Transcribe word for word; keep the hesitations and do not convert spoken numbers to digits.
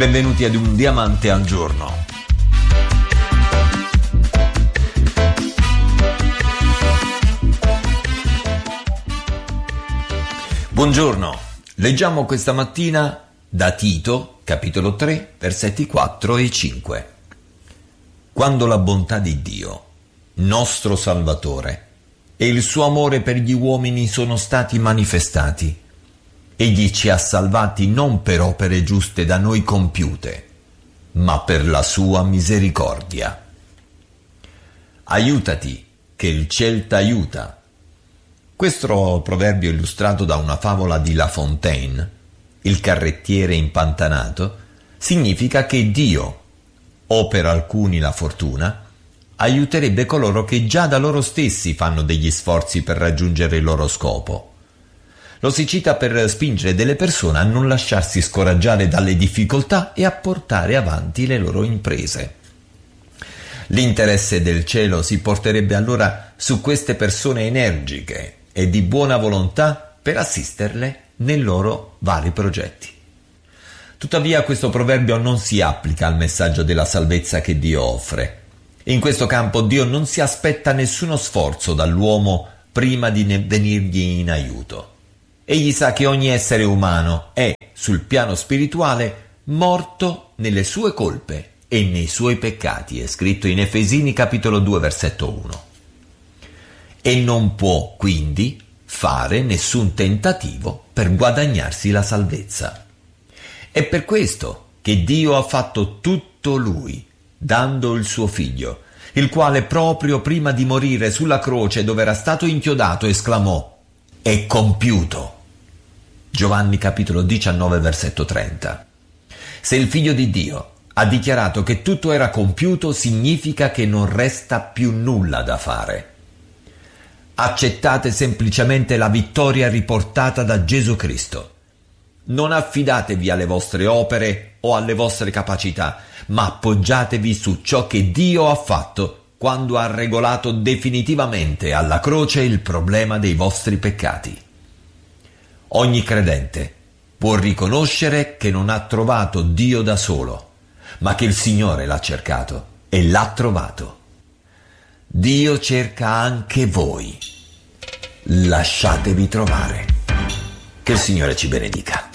Benvenuti ad un diamante al giorno. Buongiorno, leggiamo questa mattina da Tito, capitolo tre, versetti quattro e cinque. Quando la bontà di Dio, nostro Salvatore, e il suo amore per gli uomini sono stati manifestati, egli ci ha salvati non per opere giuste da noi compiute, ma per la sua misericordia. Aiutati, che il ciel t'aiuta. Questo proverbio è illustrato da una favola di La Fontaine, il carrettiere impantanato, significa che Dio, o per alcuni la fortuna, aiuterebbe coloro che già da loro stessi fanno degli sforzi per raggiungere il loro scopo. Lo si cita per spingere delle persone a non lasciarsi scoraggiare dalle difficoltà e a portare avanti le loro imprese. L'interesse del cielo si porterebbe allora su queste persone energiche e di buona volontà per assisterle nei loro vari progetti. Tuttavia questo proverbio non si applica al messaggio della salvezza che Dio offre. In questo campo Dio non si aspetta nessuno sforzo dall'uomo prima di venirgli in aiuto. Egli sa che ogni essere umano è, sul piano spirituale, morto nelle sue colpe e nei suoi peccati, è scritto in Efesini capitolo due versetto uno. E non può quindi fare nessun tentativo per guadagnarsi la salvezza. È per questo che Dio ha fatto tutto Lui, dando il suo Figlio, il quale proprio prima di morire sulla croce dove era stato inchiodato esclamò: «È compiuto». Giovanni capitolo diciannove versetto trenta. Se il Figlio di Dio ha dichiarato che tutto era compiuto, significa che non resta più nulla da fare. Accettate semplicemente la vittoria riportata da Gesù Cristo. Non affidatevi alle vostre opere o alle vostre capacità, ma appoggiatevi su ciò che Dio ha fatto quando ha regolato definitivamente alla croce il problema dei vostri peccati. Ogni credente può riconoscere che non ha trovato Dio da solo, ma che il Signore l'ha cercato e l'ha trovato. Dio cerca anche voi. Lasciatevi trovare. Che il Signore ci benedica.